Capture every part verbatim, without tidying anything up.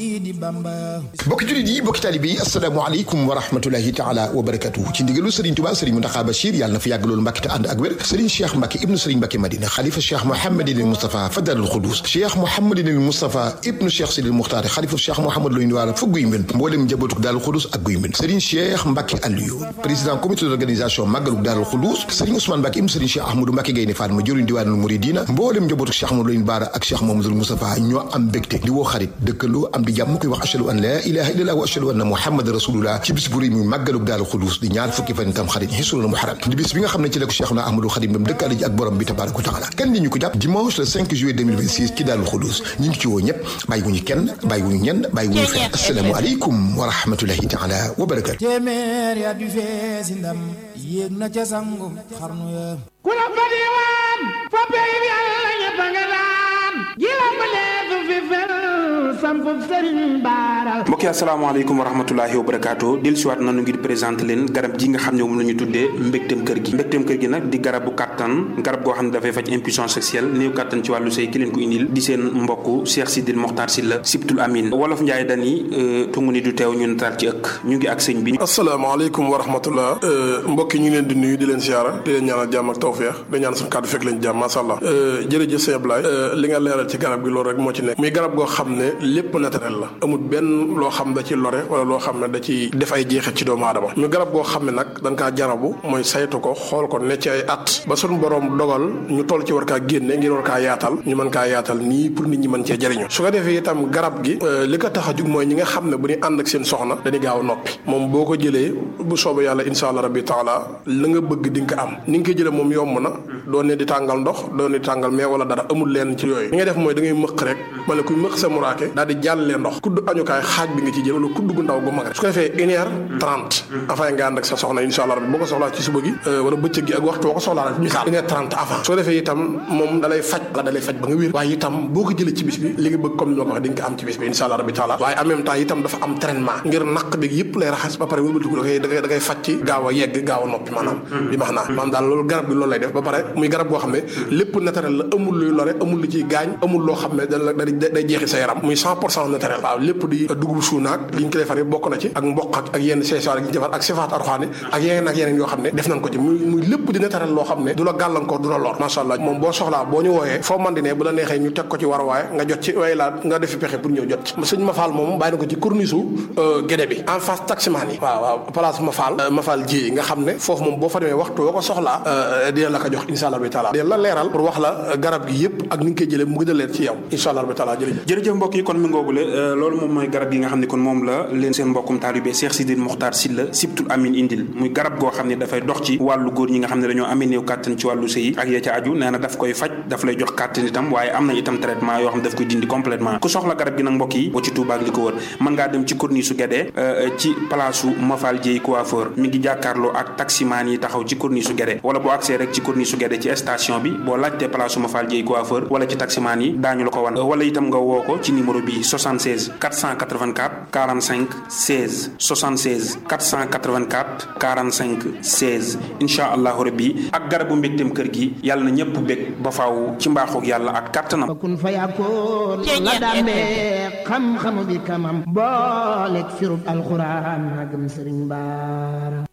bokki jullit yi bokki taalibe yi asalaamaaleykum wa rahmatullahi taala wa barakatuhu ci ndigalu Serigne Touba Serigne Mountakha Bachir yàlla na fi yàgg loolu Mbàkke te ànd ak wér Serigne Cheikh Mbacke ibnu Serigne Mbacke Madina xalifa Cheikh Mouhamadinil Moustapha Fadalul Khoudous Cheikh Mouhamadinil Moustapha ibnu Cheikh Sidil Muxtaar xalifa Cheikh Mouhamad Lo Ndiwara fa Guy Mbind mboolem njabootuk Daarul Khoudous ak Guy Mbind Serigne Cheikh Mbacke Aliou président comité d'organisation Magaluk Daarul Khoudous Serigne Ousmane Mbacke ibnu Serigne Cheikh Ahmadou Mbacke Gaynde Fatma jëriñ diwaanul Muridina mboolem njabootuk Cheikh Mouhamadou Lo Ndiwara ak Cheikh Mouhamadoul Moustapha ñoo am mbégte di woo xarit dëkkandoo am di jàmm koy wax ashhadu an la ilaha illallah wa ashhadu anna muhammad rasulullah ci bis bu rëy muy màggalug Daarul Xuduus di ñaar fukki fan tam xarit xisul muharram di bis bi nga xam ne ci la ko Cheikhuna Ahmadou Khadim bam dëkkaale ji ak borom bi tabaraka wa taala kan ñu ko jàpp dimanche le cinq juillet deux mille vingt-six ci Daarul Xuduus ñu ngi ci woo ñëpp bàyyi wuñu kenn bàyyi wuñu ñenn bàyyi wuñu fenn assalaamu aleykum wa rahmatullahi taala wa barakatu téeméer ya du feesi ndam yéeg na ca sangu xarnu ya ku la fa diwaan fa pey bi Yàlla ñëpp nga daan ji la ma leetu fi fel sampu Sëriñ Baara. mbokk yi asalaamaaleykum wa rahmatulahi wa barakaatu dellu siwaat nanu ngir présenté leen garab ji nga xam ne moom la ñu tuddee mbégteem kër gi mbégteem kër gi nag di garabu kàttan garab goo xam ne dafay faj impuissance sexuelle néew kàttan ci wàllu sëy ki leen ko indil di seen mbokk Cheikh Sidil Mokhtar Sylla Sibtul Amin wolof Njaay dani tungu ni du teew ñu nataal ci ëkk ñu ngi ak sëñ bi. asalaamaaleykum wa rahmatullah mbokk yi ñu ngi leen di nuyu di leen siyaara di leen ñaanal jàmm ak tawfeex di ñaan suñu kàddu fekk leen jàmm masha Allah jërëjëf sëñ Ablaye li nga leeral ci garab gi loolu rek moo ci nekk muy garab goo xam ne lépp naturel la amul benn loo xam da ci lore wala loo xam ne da ci def ay jeexit ci doomu aadama ñu garab goo xam ne nag dañ kaa jarabu mooy saytu ko xool ko ne ci ay at ba suñu borom dogal ñu toll ci war kaa génne ngir war kaa yaatal ñu mën kaa yaatal nii pour nit ñi mën cee jëriñu su ko defee itam garab gi li ko tax a jug mooy ñi nga xam ne bu ñu ànd ak seen soxna dañuy gaaw a noppi moom boo ko jëlee bu soobee yàlla insha allah rabbi taala la nga bëgg di nga ko am ni nga koy jëlee moom yomb na doon ne di tàngal ndox doon ne di tàngal mais wala dara amul leen ci yooyu li ngay def mooy da ngay mëq rek ma ne kuy mëq sa muraake daal di jàllee ndox kudd añukaay xaaj bi nga ci jël wala kudd gu ndaw gu mag rek su ko defee une heure trente avant nga ànd ak sa soxna insha allah rabbi boo ko soxlaa ci suba gi wala bëccëg gi ak waxtu boo ko soxlaa rek misaal une heure trente avant soo defee itam moom dalay faj la dalay faj ba nga wér waaye itam boo ko jëlee ci bis bi li nga bëgg comme ni ma ko waxee di nga ko am ci bis bi insha allah rabbi taala waaye en même temps itam dafa am traitement ngir naq bi yëpp lay raxas ba pare wëlbatiku da koy da koy da koy faj ci gaaw a yegg gaaw a noppi maanaam bi max naa maanaam daal loolu garab bi loolu lay def ba pare muy garab boo xam ne lépp naturel la amul luy lore amul lu ciy gaañ amul loo xam ne da day jeexi sa yaram muy cent pour cent naturel waaw lépp di dugub suunaak li ñu ko defar bokk na ci ak mboq ak ak yenn seesaar yi ñu defar ak sifaat arxaani ak yeneen ak yeneen yoo xam ne def nañ ko ci muy muy lépp di naturel loo xam ne du la gàllankoor du la lor masha Allah moom boo soxlaa boo ñu wooyee foo man di ne bu la neexee ñu teg ko ci war waaye nga jot ci way laa nga defi pexe pour ñëw jot ci sëñ Mafal moom bàyyi na ko ci corniche gédé bi en face taximaan yi waaw waaw place Mafal Mafal ji nga xam ne foofu moom boo fa demee waxtu boo ko soxlaa dina la ko jox insha Allah bi taala dina la leeral pour wax la garab gi yëpp ak ni nga koy jëlee mu gën a leer ci yow insha Allah bi taala jërëjëf jërëjëf mbokk yi kon mi ngoogule loolu moom mooy garab yi nga xam ne kon moom la leen seen mbokkum taalibe Cheikh Sidil Mokhtar Sylla Sibtul Amin indil muy garab goo xam ne dafay dox ci wàllu góor ñi nga xam ne dañoo amee néew kàttan ci wàllu sëy ak ya ca aju nee na daf koy faj daf lay jox kàttan itam waaye am na itam traitement yoo xam ne daf koy dindi complètement ku soxla garab gi nag mbokk yi boo ci Touba ak li ko wër mën ngaa dem ci corniche su Guédé ci place su Mafal Dieye coiffeur mi ngi jàkkaarloo ak taximaan yi taxaw ci corniche su Guédé wala boo accès rek ci corniche su Guédé ci station bi boo laajtee place su Mafal Dieye coiffeur wala ci taximaan yi daañu la ko wan wala itam nga woo ko ci numéro bi soixante-seize quatre cent quatre-vingt-quatre quarante-cinq seize soixante-seize quatre cent quatre-vingt-quatre quarante-cinq seize incha allahu rabbi ak garabu mbégteem kër gi yàlla na ñëpp bég ba faaw ci mbaaxoog yàlla ak kàttanam kun fa yakkoon la dàmbee xam-xamu bi kamam booleeg sirub alxuraan magam Sëriñ Baara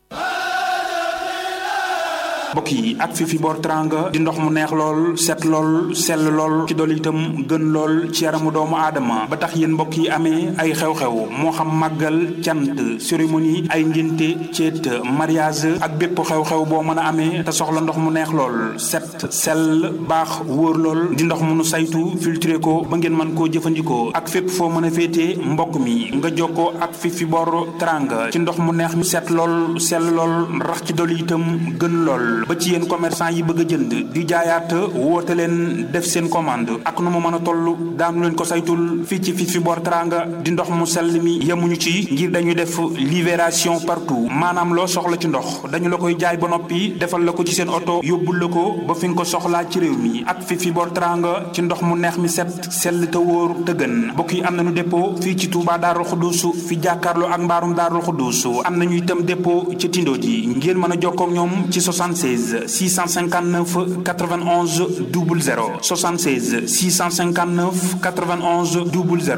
mbokk yi ak fi fi boor teranga di ndox mu neex lool set lool sell lool ci dool itam gën lool ci yaramu doomu aadama ba tax yéen mbokk yi amee ay xew-xew moo xam màggal cant cérémonie ay ngénte ceet mariage ak bépp xew-xew boo mën a amee te soxla ndox mu neex lool set sell baax wóor lool di ndox mu nu saytu filtré ko ba ngeen mën koo jëfandikoo ak fépp foo mën a féetee mbokk mi nga jokkoo ak fi fi boor teranga ci ndox mu neex mi set lool sell lool rax ci dool itam gën lool ba ci yéen commerçant yi bëgg a jënd di jaayaat woote leen def seen commande ak nu mu mën a toll daanu leen ko saytul fii ci fi fi boor teranga di ndox mu sell mi yemuñu ci ngir dañuy def livraison partout maanaam loo soxla ci ndox dañu la koy jaay ba noppi defal la ko ci seen oto yóbbul la ko ba fi nga ko soxlaa ci réew mi ak fi fi boor teranga ci ndox mu neex mi set sell te wóor te gën mbokk yi am nañu dépôt fii ci Touba Darou Khoudoss fi jàkkaarloo ak mbaarum Darou Khoudoss am nañu itam dépôt ci Tindo ji ngeen mën a jokkoo ak ñoom ci soixante-seize six cent cinquante-neuf quatre-vingt-onze zéro zéro soixante-seize six cent cinquante-neuf quatre-vingt-onze zéro zéro